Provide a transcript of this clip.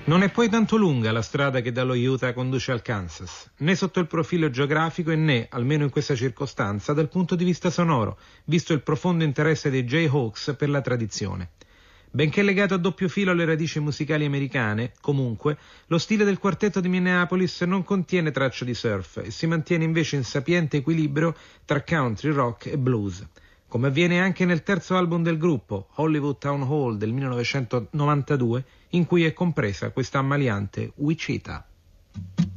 Non è poi tanto lunga la strada che dallo Utah conduce al Kansas, né sotto il profilo geografico e né, almeno in questa circostanza, dal punto di vista sonoro, visto il profondo interesse dei Jayhawks per la tradizione. Benché legato a doppio filo alle radici musicali americane, comunque, lo stile del quartetto di Minneapolis non contiene tracce di surf e si mantiene invece in sapiente equilibrio tra country, rock e blues. Come avviene anche nel terzo album del gruppo, Hollywood Town Hall del 1992, in cui è compresa questa ammaliante Wichita.